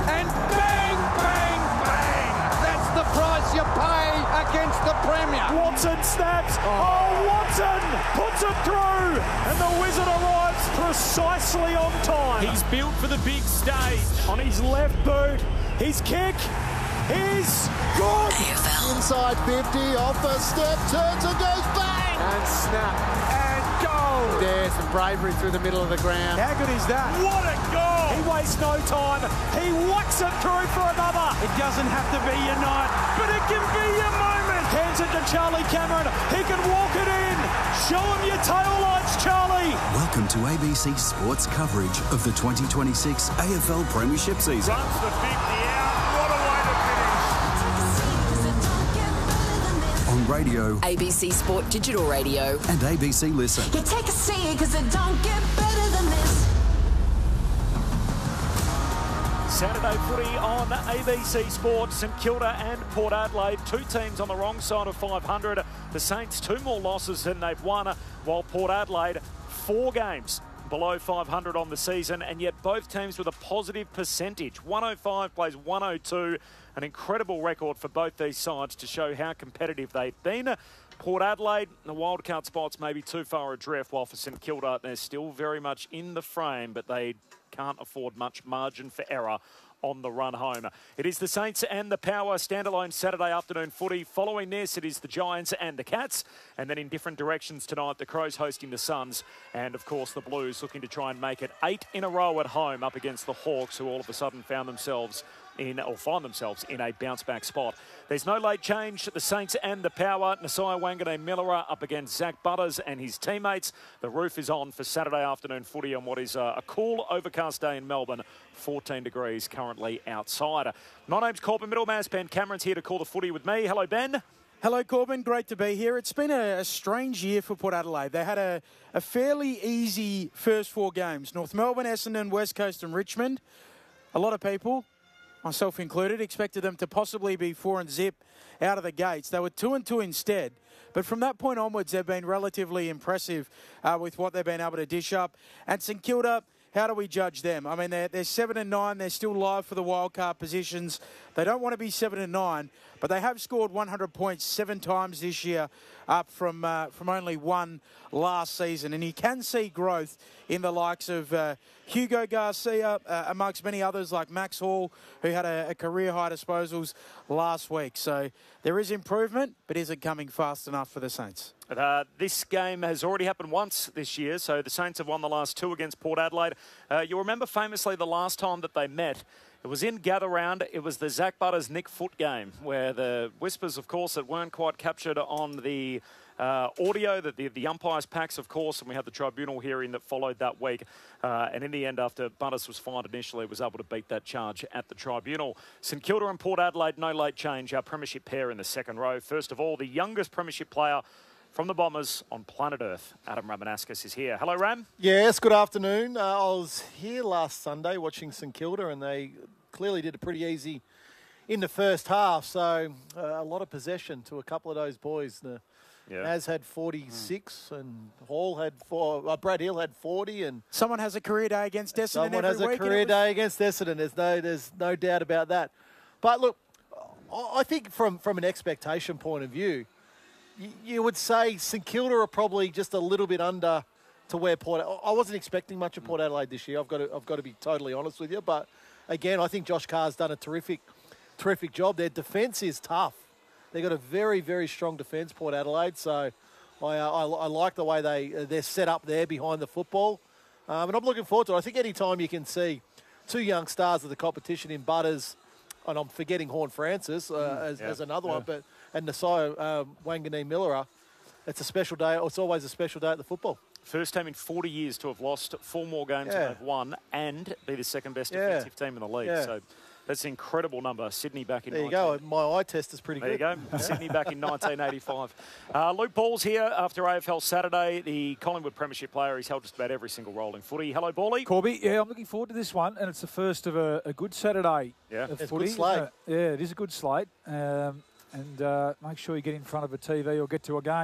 and bang, bang, bang! That's the price you pay against the Premier. Watson snaps. Oh, Watson puts it through, and the Wizard arrives precisely on time. He's built for the big stage. On his left boot, his kick is good. Inside 50, off the step, turns and goes bang! And snap. And goal. There's some bravery through the middle of the ground. How good is that? What a goal! He wastes no time. He whacks it through for another. It doesn't have to be your night, But it can be your moment. Hands it to Charlie Cameron. He can walk it in. Show him your tail lights, Charlie. Welcome to ABC Sports coverage of the 2026 AFL Premiership season. Runs the 50 out. What a way to finish. On radio ABC Sport Digital Radio. and ABC Listen. You take a seat because it don't get better than this. Saturday footy on ABC Sport. St Kilda and Port Adelaide, two teams on the wrong side of 500. The Saints, two more losses than they've won, while Port Adelaide, 4 games below 500 on the season, and yet both teams with a positive percentage. 105 plays 102, an incredible record for both these sides to show how competitive they've been. Port Adelaide, the wildcard spots may be too far adrift, while for St Kilda, they're still very much in the frame, but they can't afford much margin for error on the run home. It is the Saints and the Power standalone Saturday afternoon footy. Following this, it is the Giants and the Cats. And then in different directions tonight, the Crows hosting the Suns. And, of course, the Blues looking to try and make it 8 in a row at home up against the Hawks, who all of a sudden find themselves in a bounce-back spot. There's no late change. The Saints and the Power. Nasiah Wanganeen-Milera up against Zach Butters and his teammates. The roof is on for Saturday afternoon footy on what is a cool, overcast day in Melbourne. 14 degrees currently outside. My name's Corbin Middlemass. Ben Cameron's here to call the footy with me. Hello, Ben. Hello, Corbin. Great to be here. It's been a strange year for Port Adelaide. They had a fairly easy first 4 games. North Melbourne, Essendon, West Coast and Richmond. A lot of people, myself included, expected them to possibly be 4-0 out of the gates. They were 2-2 instead. But from that point onwards, they've been relatively impressive with what they've been able to dish up. And St Kilda, how do we judge them? I mean, they're 7-9. They're still live for the wildcard positions. They don't want to be 7-9, but they have scored 100 points 7 times this year, up from only 1 last season. And you can see growth in the likes of Hugo Garcia, amongst many others like Max Hall, who had a career-high disposals last week. So there is improvement, but is it coming fast enough for the Saints? This game has already happened once this year, so the Saints have won the last 2 against Port Adelaide. You'll remember famously the last time that they met. It was in Gather Round. It was the Zach Butters Nick Foot game, where the whispers, of course, that weren't quite captured on the audio, that the umpires' packs, of course, and we had the tribunal hearing that followed that week. And in the end, after Butters was fined initially, was able to beat that charge at the tribunal. St Kilda and Port Adelaide, no late change. Our premiership pair in the second row. First of all, the youngest premiership player from the Bombers on planet Earth, Adam Ramanauskas is here. Hello, Ram. Yes, good afternoon. I was here last Sunday watching St Kilda, and they clearly did it pretty easy in the first half. So a lot of possession to a couple of those boys. Naz had 46, and Hall had Brad Hill had 40, and someone has a career day against Essendon. Someone has a career day against Essendon. There's no doubt about that. But look, I think from an expectation point of view, you would say St Kilda are probably just a little bit under to where Port. I wasn't expecting much of Port Adelaide this year. I've got to be totally honest with you. But again, I think Josh Carr's done a terrific job. Their defence is tough. They've got a very, very strong defence, Port Adelaide. So I like the way they're set up there behind the football. And I'm looking forward to it. I think any time you can see 2 young stars of the competition in Butters, and I'm forgetting Horn Francis as another one, but and Nasiah Wanganeen-Milera, it's a special day. It's always a special day at the football. First team in 40 years to have lost 4 more games than they've won and be the second best defensive team in the league. So that's an incredible number. Sydney back in There you go. My eye test is pretty good. There you go. Sydney back in 1985. Luke Ball's here after AFL Saturday, the Collingwood Premiership player. He's held just about every single role in footy. Hello, Bally. Corby, I'm looking forward to this one, and it's the first of a good Saturday. Yeah, it's footy. A good slate. It is a good slate. And make sure you get in front of a TV or get to a game.